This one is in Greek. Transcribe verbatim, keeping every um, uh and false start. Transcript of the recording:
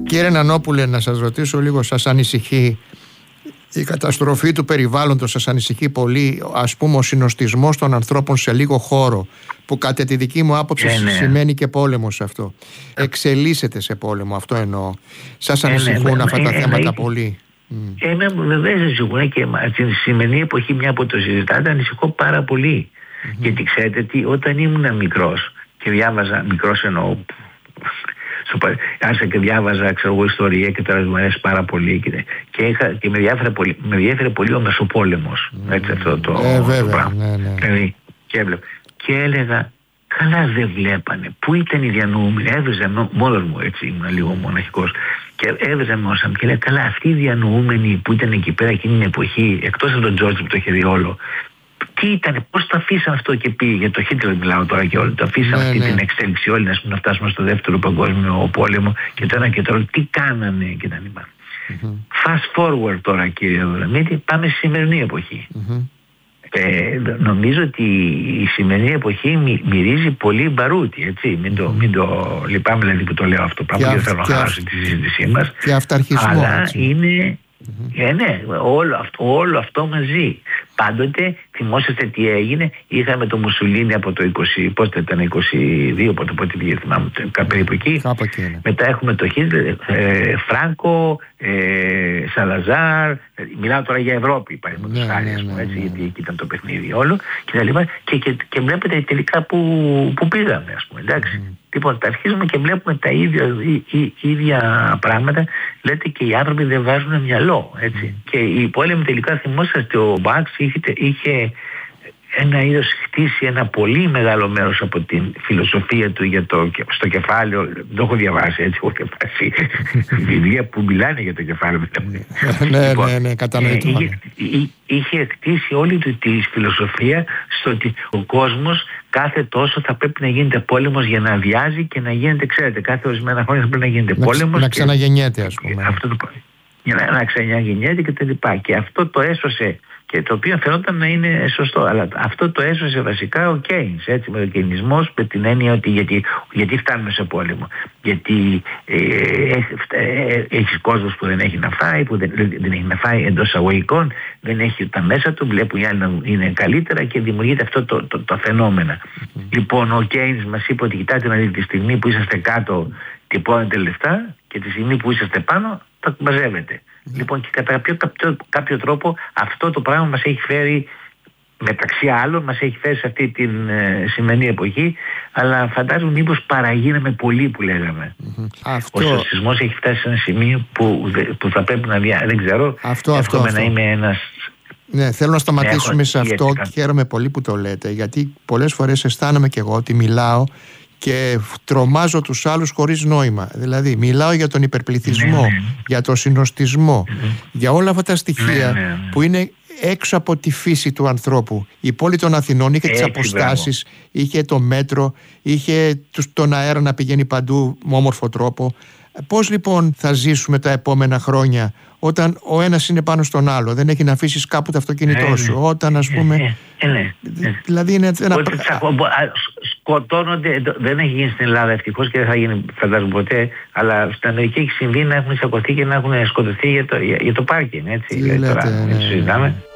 Κύριε Νανόπουλε, να σας ρωτήσω λίγο, σας ανησυχεί η καταστροφή του περιβάλλοντος, σας ανησυχεί πολύ, ας πούμε, ο συνοστισμός των ανθρώπων σε λίγο χώρο, που κατά τη δική μου άποψη ε, ναι. σημαίνει και πόλεμο σε αυτό. Εξελίσσεται σε πόλεμο, αυτό εννοώ. Σας ανησυχούν ε, ναι, αυτά ε, τα ε, θέματα ε, πολύ? Ε, ναι, βεβαίως ανησυχούν, και στην σημερινή εποχή, μια που το συζητάτε, ανησυχώ πάρα πολύ. Mm-hmm. Γιατί ξέρετε τι, όταν ήμουν μικρός και διάβαζα, μικρός εννοώ, άρχισα και διάβαζα, ξέρω εγώ, ιστορία, και τώρα μου αρέσει πάρα πολύ, και, και, είχα, και με διέφερε πολύ, με διέφερε πολύ ο Μεσοπόλεμος. Mm. Έτσι, αυτό το, ε, το βέβαια, πράγμα. Ναι, ναι. Δηλαδή, και, έβλεπα, και έλεγα, καλά δεν βλέπανε. Πού ήταν οι διανοούμενοι? Έβριζα μόνος μου, έτσι, ήμουν λίγο μοναχικός. Και έβριζα μέσα μου και έλεγα, καλά, αυτοί οι διανοούμενοι που ήταν εκεί πέρα εκείνη την εποχή, εκτός από τον Τζόρτζ που το είχε δει όλο, τι ήταν, πώς το αφήσαν αυτό και πήγε? Για το Χίτλερ μιλάω τώρα και όλοι. Το αφήσαν, ναι, αυτή, ναι, την εξέλιξη όλη, να φτάσουμε στο δεύτερο παγκόσμιο πόλεμο και το ένα και το άλλο. Τι κάνανε κτλ. Mm-hmm. Fast forward τώρα, κύριε Δολομίτη, πάμε στη σημερινή εποχή. Mm-hmm. Ε, νομίζω ότι η σημερινή εποχή μυ, μυρίζει πολύ μπαρούτι, έτσι. Μην το, μην το λυπάμαι δηλαδή που το λέω αυτό, πράγμα, δεν θέλω να χαλάσω τη συζήτησή μας. Και αυταρχισμό, αλλά έτσι. Είναι... Mm-hmm. Ε, ναι, όλο αυτό, όλο αυτό μαζί. Πάντοτε θυμόσαστε τι έγινε. Είχαμε το Μουσουλίνι από το είκοσι, πώς ήταν, είκοσι δύο, πότε πότε πήγε, θυμάμαι, περίπου εκεί. Μετά έχουμε το Χίτλερ, ε, Φράνκο, ε, Σαλαζάρ. Μιλάω τώρα για Ευρώπη, παραδείγματος χάρη, ναι, ναι, ναι, ναι. Γιατί εκεί ήταν το παιχνίδι όλο. Και, και, και, και βλέπετε τελικά που, που πήγαμε, ας πούμε. Εντάξει. Mm. Λοιπόν, τα αρχίζουμε και βλέπουμε τα ίδια, ή, ή, ίδια πράγματα. Λέτε και οι άνθρωποι δεν βάζουν μυαλό, έτσι. Mm. Και οι πόλεμοι τελικά, θυμόσαστε, ο Μπαξ είχε, είχε ένα είδος χτίσει ένα πολύ μεγάλο μέρος από την φιλοσοφία του για το, στο κεφάλαιο. Δεν το έχω διαβάσει, έτσι, έχω διαβάσει βιβλία που μιλάνε για το κεφάλαιο. Ναι, ναι, ναι, κατανοητό. Είχε, είχε χτίσει όλη του τη φιλοσοφία στο ότι ο κόσμος κάθε τόσο θα πρέπει να γίνεται πόλεμος για να αδειάζει και να γίνεται, ξέρετε, κάθε ορισμένα χρόνια θα πρέπει να γίνεται να, πόλεμος. Να ξαναγεννιέται, ας πούμε. Αυτό το, για να, να ξαναγεννιέται και τα λοιπά. Και αυτό το έσωσε, και το οποίο φαινόταν να είναι σωστό, αλλά αυτό το έσωσε βασικά ο Κέινς, έτσι, με τον κεινισμός, με την έννοια ότι γιατί, γιατί φτάνουμε σε πόλεμο. Γιατί ε, ε, έχει κόσμος που δεν έχει να φάει, που δεν, δεν έχει να φάει εντός εισαγωγικών, δεν έχει τα μέσα του, βλέπουν οι άλλοι να είναι καλύτερα και δημιουργείται αυτό το, το, το φαινόμενο. Mm-hmm. Λοιπόν, ο Κέινς μας είπε ότι κοιτάτε να δείτε, τη στιγμή που είσαστε κάτω τυπώνετε λεφτά και τη στιγμή που είσαστε πάνω τα μαζεύετε. Mm. Λοιπόν, και κατά κάποιο, κάποιο, κάποιο τρόπο αυτό το πράγμα μας έχει φέρει, μεταξύ άλλων, μας έχει φέρει σε αυτή την ε, σημερινή εποχή, αλλά φαντάζομαι μήπως παραγίναμε πολύ που λέγαμε. Mm-hmm. Αυτό... Ο σοσιαλισμός έχει φτάσει σε ένα σημείο που, που θα πρέπει να δια... δεν ξέρω, αυτό, αυτό, αυτό. να είμαι ένας... Ναι, θέλω να σταματήσουμε έχω... σε αυτό και χαίρομαι πολύ που το λέτε, γιατί πολλές φορές αισθάνομαι και εγώ ότι μιλάω και τρομάζω τους άλλους χωρίς νόημα. Δηλαδή μιλάω για τον υπερπληθυσμό, ναι, ναι. για τον συνοστισμό, ναι. για όλα αυτά τα στοιχεία, ναι, ναι, ναι. που είναι έξω από τη φύση του ανθρώπου. Η πόλη των Αθηνών είχε τις αποστάσεις, είχε το μέτρο, είχε τον αέρα να πηγαίνει παντού με όμορφο τρόπο. Πώς λοιπόν θα ζήσουμε τα επόμενα χρόνια όταν ο ένας είναι πάνω στον άλλο, δεν έχει να αφήσεις κάπου το αυτοκίνητό σου, ναι, όταν ας πούμε ναι, ναι, ναι. δηλαδή είναι ένα... Ότι σκοτώνονται, δεν έχει γίνει στην Ελλάδα ευτυχώς και δεν θα γίνει φαντάζομαι ποτέ, αλλά στην Αμερική έχει συμβεί να έχουν τσακωθεί και να έχουν σκοτωθεί για το, για, για το πάρκινγκ, έτσι. Τι λέτε, τώρα, ναι, συζητάμε.